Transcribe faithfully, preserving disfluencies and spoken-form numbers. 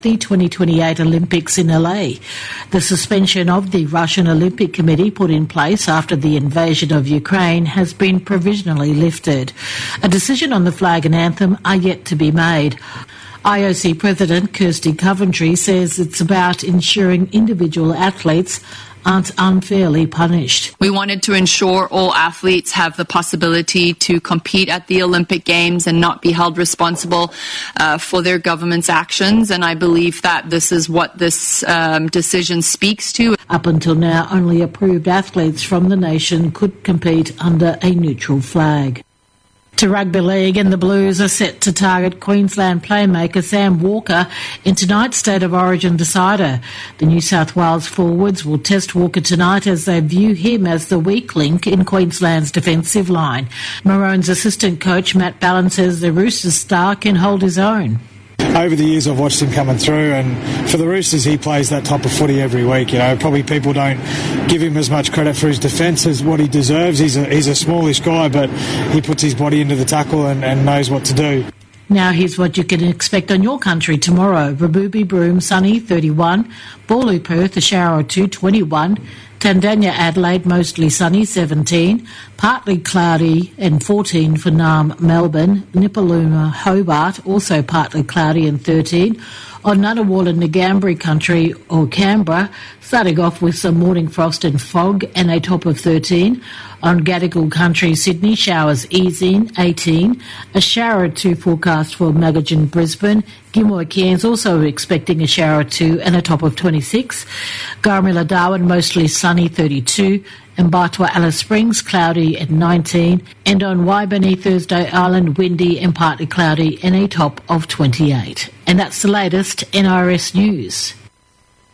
the twenty twenty-eight Olympics in L A. The suspension of the Russian Olympic Committee put in place after the invasion of Ukraine has been provisionally lifted. A decision on the flag and anthem are yet to be made. I O C President Kirsty Coventry says it's about ensuring individual athletes aren't unfairly punished. We wanted to ensure all athletes have the possibility to compete at the Olympic Games and not be held responsible uh, for their government's actions, and I believe that this is what this um, decision speaks to. Up until now, only approved athletes from the nation could compete under a neutral flag. To rugby league, and the Blues are set to target Queensland playmaker Sam Walker in tonight's State of Origin decider. The New South Wales forwards will test Walker tonight as they view him as the weak link in Queensland's defensive line. Maroons assistant coach Matt Ballin says the Roosters star can hold his own. Over the years I've watched him coming through, and for the Roosters he plays that type of footy every week. You know, probably people don't give him as much credit for his defence as what he deserves. He's a, he's a smallish guy, but he puts his body into the tackle and, and knows what to do. Now here's what you can expect on your country tomorrow. Raboobie Broome, sunny, thirty-one. Balloo, Perth, a shower or two, twenty-one. Tandanya, Adelaide, mostly sunny, seventeen. Partly cloudy and fourteen for Naarm, Melbourne. Nipaluma, Hobart, also partly cloudy and thirteen. On Ngunnawal and Ngambri country or Canberra, starting off with some morning frost and fog and a top of thirteen. On Gadigal country, Sydney, showers easing, eighteen. A shower or two forecast for Magajan, Brisbane. Gimoy, Cairns, also expecting a shower or two and a top of twenty-six. Garmilla, Darwin, mostly sunny, thirty-two. And Bartwa, Alice Springs, cloudy at nineteen. And on Waibani, Thursday Island, windy and partly cloudy and a top of twenty-eight. And that's the latest N R S News.